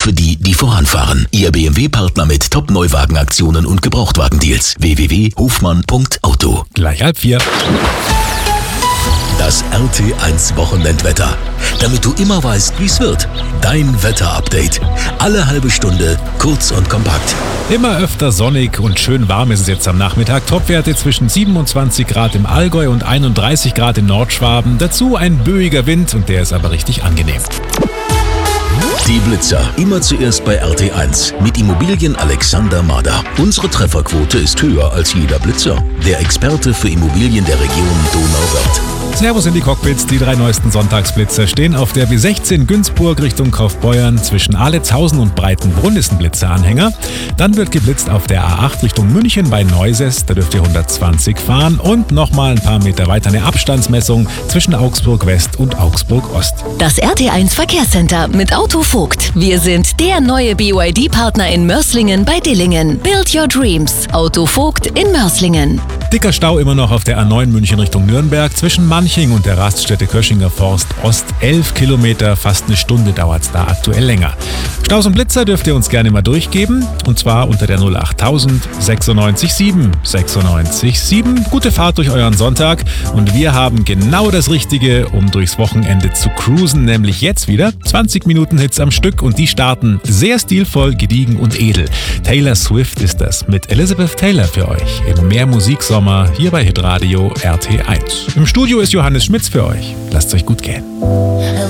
für die, die voranfahren. Ihr BMW-Partner mit Top-Neuwagenaktionen und Gebrauchtwagendeals. www.hofmann.auto. Gleich 3:30. Das RT1 Wochenendwetter. Damit du immer weißt, wie es wird. Dein Wetterupdate. Alle halbe Stunde, kurz und kompakt. Immer öfter sonnig und schön warm ist es jetzt am Nachmittag. Topwerte zwischen 27 Grad im Allgäu und 31 Grad in Nordschwaben. Dazu ein böiger Wind und der ist aber richtig angenehm. Die Blitzer. Immer zuerst bei RT1 mit Immobilien Alexander Mader. Unsere Trefferquote ist höher als jeder Blitzer. Der Experte für Immobilien der Region Donauwörth. Servus in die Cockpits. Die 3 neuesten Sonntagsblitzer stehen auf der B16 Günzburg Richtung Kaufbeuern. Zwischen Aletshausen und Breitenbrunn ist ein Blitzeranhänger. Dann wird geblitzt auf der A8 Richtung München bei Neuses. Da dürft ihr 120 fahren. Und nochmal ein paar Meter weiter eine Abstandsmessung zwischen Augsburg West und Augsburg Ost. Das RT1 Verkehrscenter mit Auto Vogt. Wir sind der neue BYD-Partner in Mörslingen bei Dillingen. Build your dreams. Auto Vogt in Mörslingen. Dicker Stau immer noch auf der A9 München Richtung Nürnberg zwischen Manching und der Raststätte Köschinger Forst Ost. 11 Kilometer, fast eine Stunde dauert es da aktuell länger. Staus und Blitzer dürft ihr uns gerne mal durchgeben. Und zwar unter der 08000 96 7 96 7. Gute Fahrt durch euren Sonntag. Und wir haben genau das Richtige, um durchs Wochenende zu cruisen. Nämlich jetzt wieder 20 Minuten Hits am Stück. Und die starten sehr stilvoll, gediegen und edel. Taylor Swift ist das mit Elizabeth Taylor für euch im Mehr Musiksommer hier bei Hitradio RT1. Im Studio ist Johannes Schmitz für euch. Lasst es euch gut gehen.